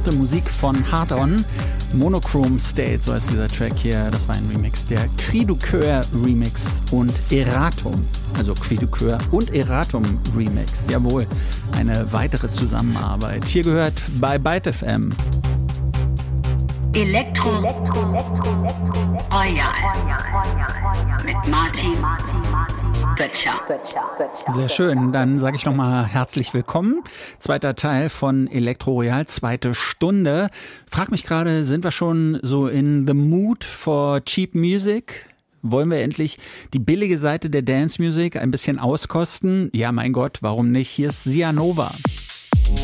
harte Musik von Hard On. Monochrome State, so heißt dieser Track hier. Das war ein Remix, der Cri du Coeur Remix und Erratum. Also Cri du Coeur und Erratum Remix. Jawohl, eine weitere Zusammenarbeit. Hier gehört bei Byte FM. Elektro Royal mit Martin Böttcher. Sehr schön, dann sage ich nochmal herzlich willkommen. Zweiter Teil von Elektro Royal, zweite Stunde. Frag mich gerade, sind wir schon so in the mood for cheap music? Wollen wir endlich die billige Seite der Dance Music ein bisschen auskosten? Ja, mein Gott, warum nicht? Hier ist Sianova.